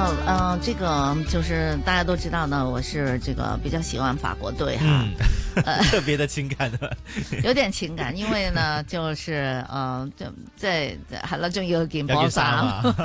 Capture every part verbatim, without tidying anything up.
呢，呃，这个就是大家都知道呢，我是这个比较喜欢法國隊哈， 嗯呃， 特別的情感的， 有點情感，因為呢，就是呃，就在係啦，仲要件波衫，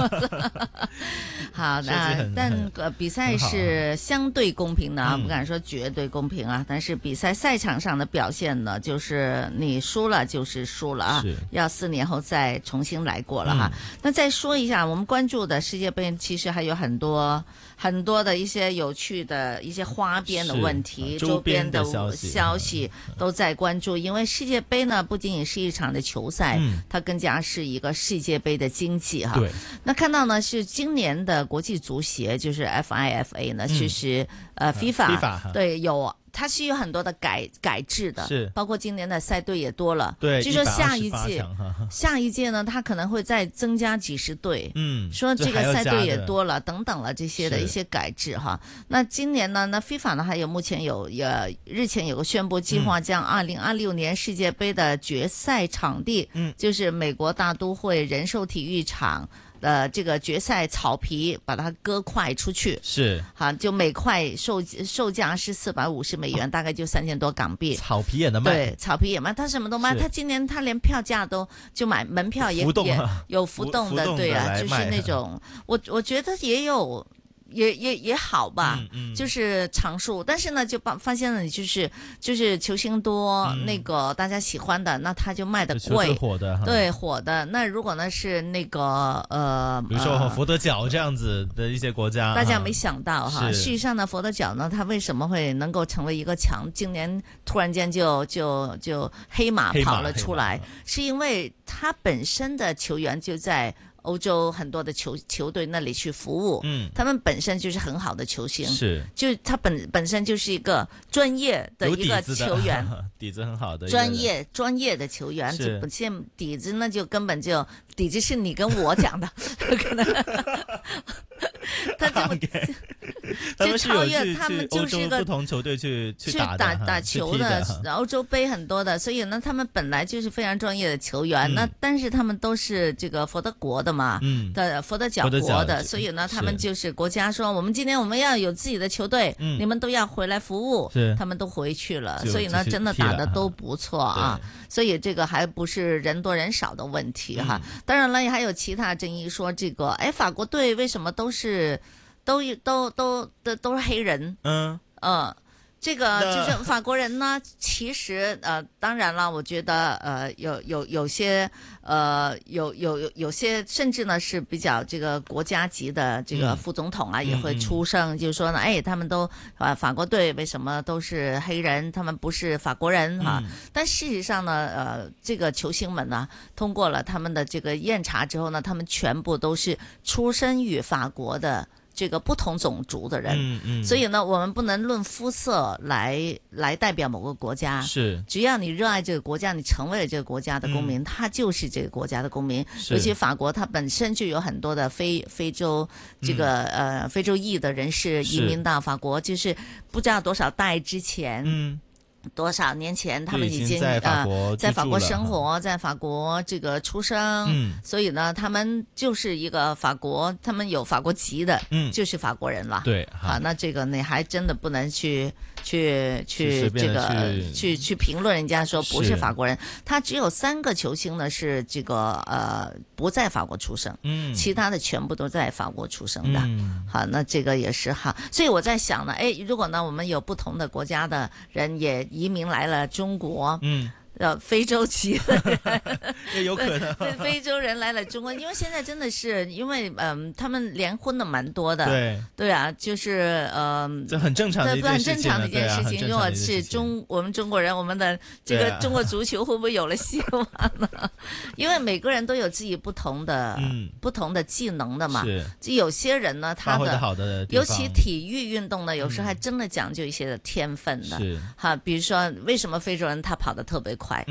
好，那但呃比賽是相對公平的啊，不敢說絕對公平啊，但是比賽賽場上的表現呢，就是你輸了就是輸了啊，要四年後再重新來過了哈。那再說一下，我們關注的世界盃其實還有很多很多的一些有趣的一些花邊的問題，周邊的消息都在關注，因為世界盃呢不僅僅是一場的球賽，嗯、它更加是一個世界盃的經濟哈。對，那看到呢是今年的國際足協就是 F I F A 呢，其實、嗯、呃 FIFA, FIFA 對有。它是有很多的改改制的，是包括今年的賽隊也多了，對，據說下一屆下一屆呢，它可能會再增加幾十隊，嗯，說這個賽隊也多了，等等了這些的一些改制哈。那今年呢，那 FIFA 呢，還有目前有呃日前有個宣布計劃，將二零二六年世界盃的決賽場地，嗯，就是美國大都會人壽體育場。呃，這個決賽草皮把它割塊出去，是好，就每塊售售價是四百五十美元，哦、大概就三千多港幣。草皮也能賣，對，草皮也賣，它什麼都賣。它今年它連票價都就買門票也也有浮動的，對啊，就是那種我我覺得也有。也也也好吧，嗯嗯、就是常數，但是呢，就發發現了，你就是就是球星多，嗯、那個大家喜歡的，那他就賣得貴，火的，對火的。那如果呢是那個呃， 比如說佛得角這樣子的一些國家， 大家沒想到哈，事實上呢，佛得角呢，它為什麼會能夠成為一個強？今年突然間就就就黑馬跑了出來，是因為他本身的球員就在歐洲很多的球球隊那裡去服務，嗯，他們本身就是很好的球星，是，就他本本身就是一個專業的一個球員， 底子很好的專業專業的球員，就本身底子那就根本就底子是你跟我講的，可能他這麼就超越他們就是一個不同球隊去去打打打球的，歐洲盃很多的，所以呢，他們本來就是非常專業的球員，那但是他們都是這個佛得國的嘛，嗯，的佛得角國的，所以呢，他們就是國家說，我們今天我們要有自己的球隊，你們都要回來服務，他們都回去了，所以呢，真的打得都不錯啊，所以這個還不是人多人少的問題哈。當然了，也還有其他爭議，說這個，哎，法國隊為什麼都是都都都都都是黑人？嗯嗯。這個就是法國人呢，其實呃，當然了，我覺得呃，有有有些呃，有有有有些甚至呢是比較這個國家級的這個副總統啊，嗯、也會出聲，嗯、就是說呢，哎，他們都啊法國隊為什麼都是黑人？他們不是法國人哈、啊？嗯、但事實上呢，呃，這個球星們呢，通過了他們的這個驗查之後呢，他們全部都是出身於法國的。這個不同種族的人，嗯嗯、所以呢，我們不能論膚色來來代表某個國家。是，只要你熱愛這個國家，你成為了這個國家的公民，嗯、他就是這個國家的公民。是尤其法國，它本身就有很多的非非洲這個、嗯、呃非洲裔的人士移民到法國，是就是不知道多少代之前。嗯多少年前，他們已經在法國、 呃、在法國生活，在法國這個出生，嗯、所以呢，他們就是一個法國，他們有法國籍的，嗯、就是法國人了。對，好，那這個你還真的不能去去去這個去去評論人家說不是法國人。他只有三個球星呢是這個呃不在法國出生，嗯、其他的全部都在法國出生的。嗯、好，那這個也是哈。所以我在想呢，哎，如果呢我們有不同的國家的人也移民來了中國，嗯，呃，非洲籍的人也有可能， 對，非洲人來了中國，因為現在真的是，因為嗯、呃，他們連婚的蠻多的，對，對啊，就是呃， 這很正常的一件事情， 很正常的一件事情。如果是中我們中國人，我們的這個中國足球會不會有了希望呢？因為每個人都有自己不同的、嗯、不同的技能的嘛，是，就有些人呢，他的， 好的尤其體育運動呢，有時候還真的講究一些的天分的，是，哈，比如說為什麼非洲人他跑得特別快？嗯，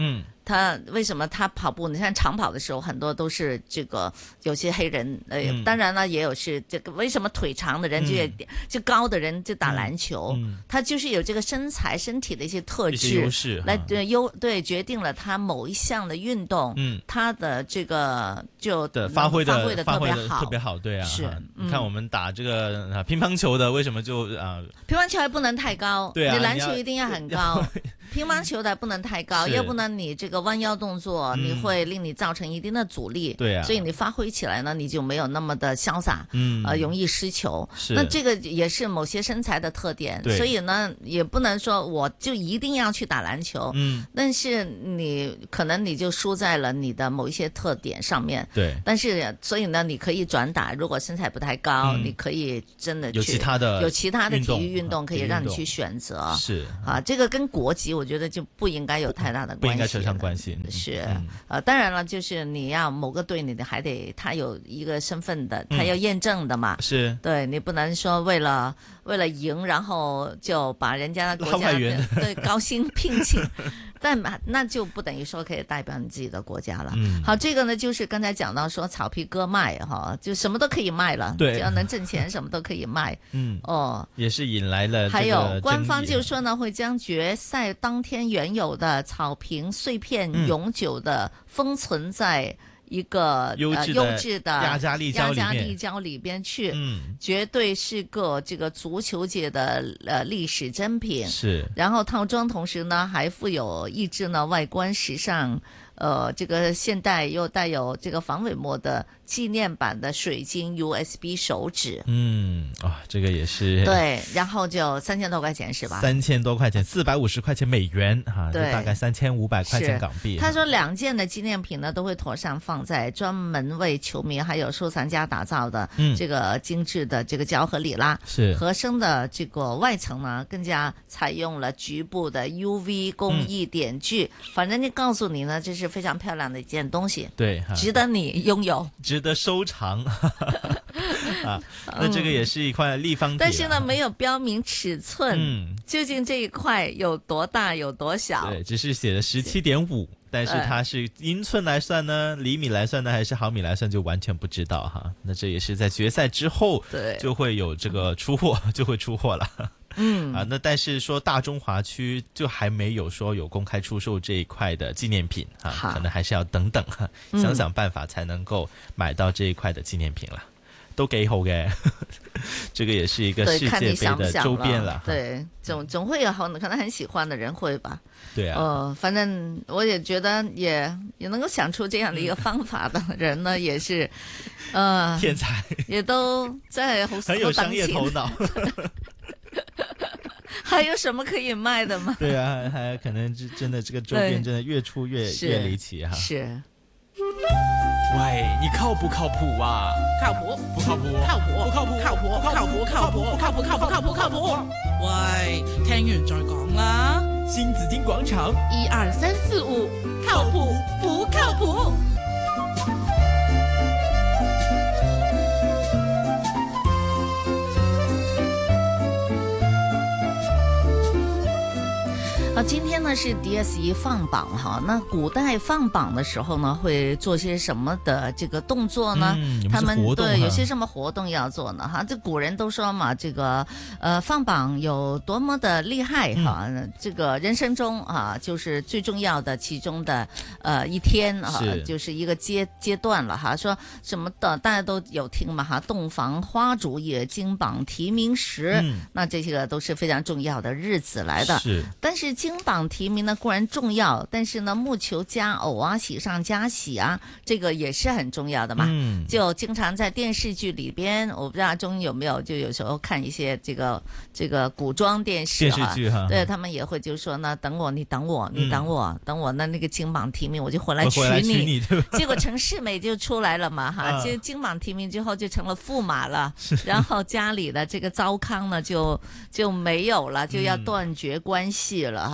他为什麼他跑步？你看長跑的時候，很多都是這個有些黑人，呃， 嗯、 當然了，也有是這個為什麼腿長的人就、嗯、就高的人就打籃球、嗯嗯，他就是有這個身材身體的一些特質，來對優對決定了他某一項的運動，嗯，他的這個就的發揮的發揮的特別好， 特別好，對啊， 是。 你看我們打這個乒乓球的，為什麼就啊？ 乒乓球還不能太高， 對啊， 你籃球一定要很高。乒乓球的不能太高，要不然你這個彎腰動作、嗯，你會令你造成一定的阻力。對啊，所以你發揮起來呢，你就沒有那麼的瀟灑，嗯，呃，容易失球。是，那這個也是某些身材的特點。對，所以呢，也不能說我就一定要去打籃球。嗯，但是你可能你就輸在了你的某一些特點上面。對，但是所以呢，你可以轉打，如果身材不太高，嗯、你可以真的去有其他的有其他的體育運動可以讓你去選擇。是啊，這個跟國籍我覺得就不應該有太大的關係，不應該扯上關係。是，嗯、呃，當然了，就是你要某個隊，你還得他有一個身份的，他要驗證的嘛。是、嗯，對，你不能說為了為了贏，然後就把人家的國家的對高薪聘請，但那就不等於說可以代表你自己的國家了。嗯，好，這個呢就是剛才講到說草皮割賣哈，就什麼都可以賣了，對，只要能掙錢，什麼都可以賣。嗯，哦，也是引來了。還有官方就說呢，會將決賽當天原有的草坪碎片永久的封存在一個優質的、呃、優質的亞加力膠裡面，亞加力膠裡邊去，嗯，絕對是個這個足球界的呃歷史珍品。是，然後套裝同時呢，還附有一隻呢外觀時尚，呃，這個現代又帶有這個防偽膜的紀念版的水晶 U S B 手指。嗯，啊、哦，這個也是對，然後就三千多塊錢是吧？三千多塊錢，四百五十塊錢美元哈，對，大概三千五百塊錢港幣。他說兩件的紀念品呢，都會妥善放在專門為球迷還有收藏家打造的這個精緻的這個膠盒裡啦。是、嗯、盒身的這個外層呢，更加採用了局部的 U V 工藝點綴、嗯。反正就告訴你呢，這是非常漂亮的一件東西，對，值得你擁有，值得收藏。啊，那這個也是一塊立方體、啊嗯，但是呢，沒有標明尺寸，嗯，究竟這一塊有多大有多小？對，只是寫了十七點五，但是它是英寸來算呢，厘米來算呢，還是毫米來算，就完全不知道哈。那這也是在決賽之後，對，就會有這個出貨，就會出貨了。嗯啊，那但是說大中華區就還沒有說有公開出售這一塊的紀念品啊，可能還是要等等哈，想想辦法才能夠買到這一塊的紀念品了。都幾好嘅，這個也是一個世界盃的周邊了。對，總總會有可能很喜歡的人會吧。對啊。呃，反正我也覺得也也能夠想出這樣的一個方法的人呢，也是，呃，天才，也都在好很有商業頭腦。還有什麼可以賣的嗎？對啊，還可能真的這個周邊真的越出越越離奇哈。是。喂，你靠不靠譜啊？靠譜，不靠譜，靠譜，不靠譜，靠譜，靠譜，靠譜，不靠譜，靠譜，靠譜，靠譜。喂，聽完再講啦。新紫荊廣場，一二三四五，靠譜不靠譜？啊，今天呢是 D S E 放榜哈，那古代放榜的時候呢，會做些什麼的這個動作呢？嗯、有有他們對有些什麼活動要做呢？哈，這古人都說嘛，這個呃放榜有多麼的厲害哈、嗯，這個人生中啊，就是最重要的其中的呃一天啊，就是一個階階段了哈。說什麼的大家都有聽嘛哈，洞房花燭夜，金榜題名時、嗯，那這些個都是非常重要的日子來的。是，但是。金榜題名呢固然重要，但是呢木球佳偶啊，喜上加喜啊，這個也是很重要的嘛。嗯，就經常在電視劇裏邊，我不知道阿中有沒有，就有時候看一些這個這個古裝電視哈、啊，電視劇哈，對他們也會就說呢，等我，你等我，你等我，嗯、等我，那那個金榜題名我就回來娶你。娶你結果陳世美就出來了嘛，哈，就金榜題名之後就成了駙馬了，然後家裏的這個糟糠呢就就沒有了，就要斷絕關係了哈。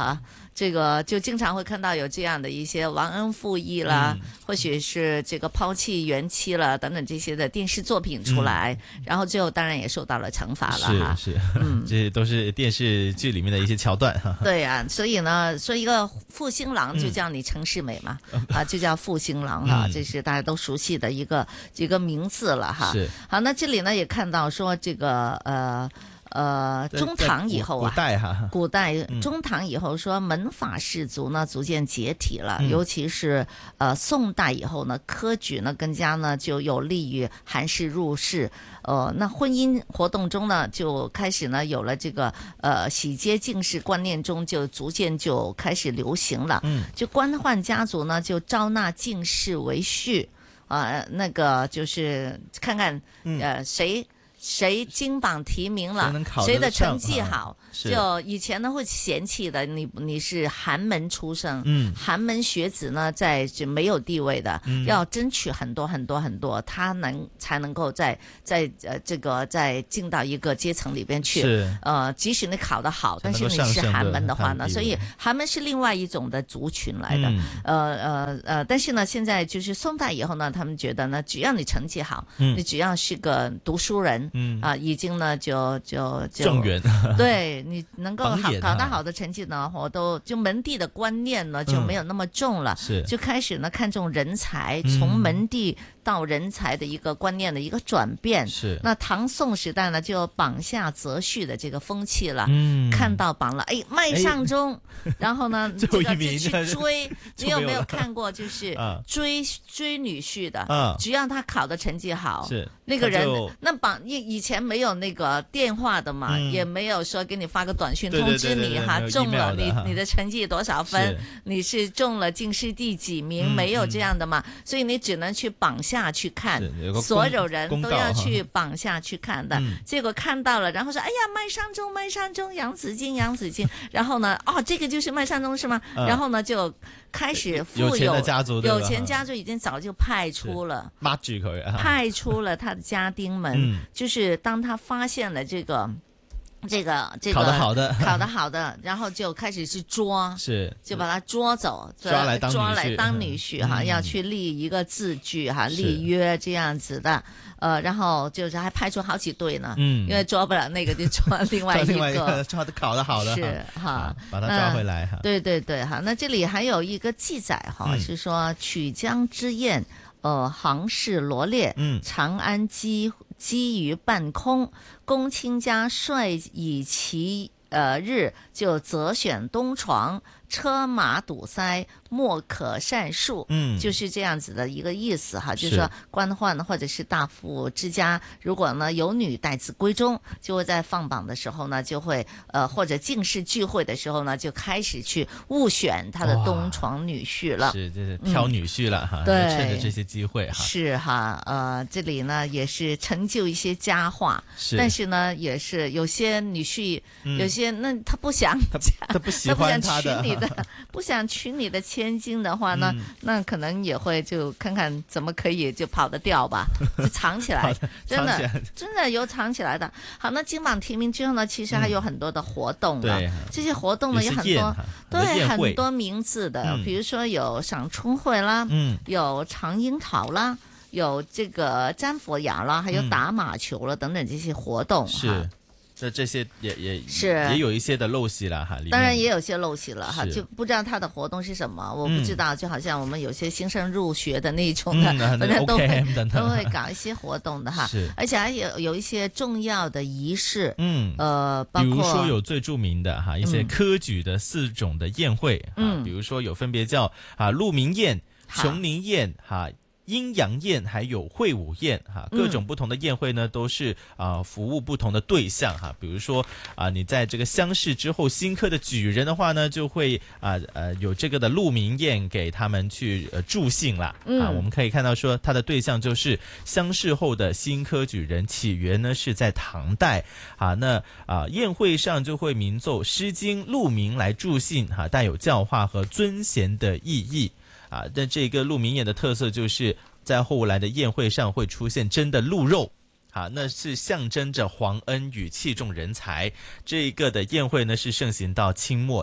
哈。这个就经常会看到有这样的一些忘恩负義啦、嗯，或許是這個拋棄原妻了等等這些的電視作品出來，嗯、然後最後當然也受到了懲罰了哈。 是是，嗯，這些都是電視劇裏面的一些橋段哈。 對啊，所以呢，說一個負心郎就叫你陳世美嘛，嗯、啊，就叫負心郎哈，嗯、這是大家都熟悉的一個一個名字了哈。是。好，那這裡呢也看到說這個呃。呃，中唐以後啊， 古代哈， 古代中唐以後說門閥士族呢逐漸解體了，嗯、尤其是呃宋代以後呢，科舉呢更加呢就有利於韓氏入仕，呃，那婚姻活動中呢就開始呢有了這個呃喜結進士觀念中就逐漸就開始流行了，嗯，就官宦家族呢就招納進士為婿，啊、呃，那個就是看看呃誰。誰金榜題名了，誰的成績好，就以前呢會嫌棄的，你你是寒門出身，嗯，寒門學子呢在就沒有地位的，嗯、要爭取很多很多很多，他能才能夠在在呃這個在進到一個階層裏邊去，呃，即使你考得好，但是你是寒門的話呢，所以寒門是另外一種的族群來的，嗯、呃呃呃，但是呢，現在就是宋代以後呢，他們覺得呢，只要你成績好，嗯、你只要是個讀書人。嗯啊，已經呢就就就狀元， 對你能夠好搞得好的成績呢，我都就門第的觀念呢就沒有那麼重了，嗯、就開始呢看重人才，從門第到人才的一個觀念的一個轉變。是，那唐宋時代呢就有榜下擇婿的這個風氣了，嗯、看到榜了，哎，邁上中，哎、然後呢這個就去追，你有沒有看過就是追、啊、追女婿的？啊、只要他考的成績好，是那個人那榜以以前。沒有那個電話的嘛，嗯、也沒有說給你發個短訊通知你哈，中了你你的成績多少分，是你是中了進士第幾名，嗯、沒有這樣的嘛，嗯、所以你只能去榜下去看，有所有人都要去榜下去看的。嗯、結果看到了，然後說，哎呀，邁上中，邁上中，楊子敬，楊子敬，然後呢，哦，這個就是邁上中是嗎？嗯、然後呢就開始富有， 有錢的家族， 有錢家族已經早就派出了， 抹住佢， 派出了他的家丁們，嗯、就是當他發現了這個。這個這個考得好的， 考得好的，然後就開始去抓，是就把他捉走， 抓來當抓來當女婿哈，要去立一個字據哈，立約這樣子的，呃，然後就是還派出好幾對呢，嗯，因為抓不了那個就抓另外一個， 抓的考得好的， 是哈， 把他抓回來哈， 對對對哈，那這裡還有一個記載哈，是說曲江之宴，呃，行事羅列，嗯，長安基基於半空，公卿家率以其呃日就擇選東床，車馬堵塞，莫可善數。嗯，就是這樣子的一個意思哈，是就是說官宦或者是大富之家，如果呢有女待字閨中，就會在放榜的時候呢，就會呃或者進士聚會的時候呢，就開始去務選他的東床女婿了。是，就是挑女婿了、嗯、哈。對，趁着這些機會哈。是哈，呃，這裡呢也是成就一些佳話，是，但是呢也是有些女婿，嗯、有些那他不想他，他不喜歡他的。你的不想娶你的千金的話呢，嗯、那可能也會就看看怎麼可以就跑得掉吧，就藏起來，真的真的有藏起來的。好，那金榜題名之後呢，其實還有很多的活動的，嗯、這些活動呢有很多，對，很多名字的，嗯、比如說有賞春會啦，嗯、有嘗櫻桃啦，有這個瞻佛崖啦，還有打馬球了等等這些活動。是。 這這些也也是也有一些的陋習了哈， 當然也有些陋習了哈，就不知道他的活動是什麼，我不知道，就好像我們有些新生入學的那種的，反正都會都會搞一些活動的哈，而且還有有一些重要的儀式，嗯，呃，包括比如說有最著名的哈一些科舉的四種的宴會，嗯，比如說有分別叫啊鹿鳴宴、瓊林宴哈。陰陽宴還有會武宴哈，各種不同的宴會呢，都是啊、呃、服務不同的對象哈。比如說啊、呃，你在這個鄉試之後新科的舉人的話呢，就會啊呃，呃有這個的鹿鳴宴給他們去呃助興啦。嗯、啊，我們可以看到說，他的對象就是鄉試後的新科舉人，起源呢是在唐代啊。那啊宴會上就會鳴奏《詩經》鹿鳴來助興哈、啊，帶有教化和尊賢的意義。啊，但這個鹿鳴宴的特色就是在後來的宴會上會出現真的鹿肉，啊，那是象徵着皇恩與器重人才。這一個的宴會呢是盛行到清末的。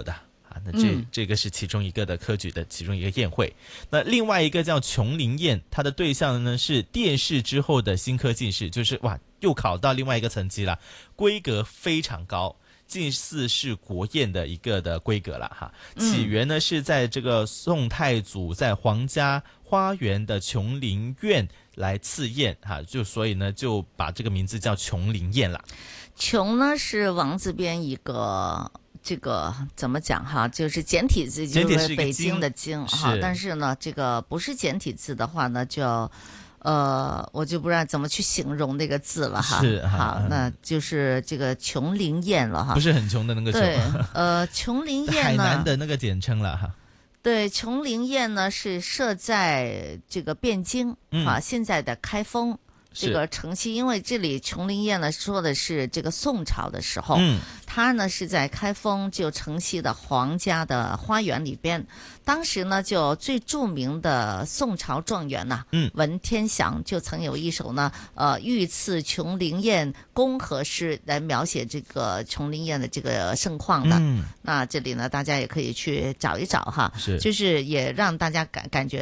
啊，那这、嗯、这个是其中一个的科举的其中一个宴会。那另外一个叫琼林宴，它的对象呢是殿试之后的新科进士，就是哇，又考到另外一个层级了，规格非常高。近似是国宴的一个的规格了哈，起源呢是在这个宋太祖在皇家花园的琼林苑来赐宴哈，就所以呢就把这个名字叫琼林宴了。 琼呢是王字边一个这个怎么讲哈，就是简体字，就是北京的京哈，但是呢这个不是简体字的话呢就。呃，我就不知道怎么去形容那个字了哈。 是， 好，那就是这个琼林宴了哈。 不是很穷的那个穷。 对，呃，琼林宴呢， 海南的那个简称了哈。 对，琼林宴呢是设在这个汴京、嗯、啊，现在的开封。这个城西，因为这里琼林宴呢说的是这个宋朝的时候，嗯，它呢是在开封就城西的皇家的花园里边。当时呢，就最著名的宋朝状元呐、啊，嗯，文天祥就曾有一首呢，呃，御赐琼林宴恭贺诗来描写这个琼林宴的这个盛况的。嗯，那这里呢，大家也可以去找一找哈， 是， 就是也让大家感感觉。